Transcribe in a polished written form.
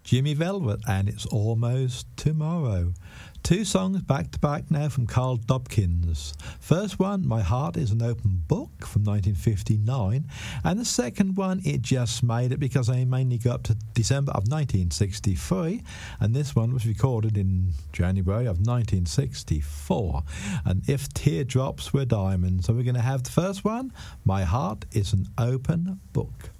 Jimmy Velvet and It's Almost Tomorrow. Two songs back to back now from Carl Dobkins. First one, My Heart is an Open Book from 1959, and the second one, It Just Made It, because I mainly got up to December of 1963, and this one was recorded in January of 1964, and If Teardrops Were Diamonds. So we're going to have the first one, My Heart is an Open Book.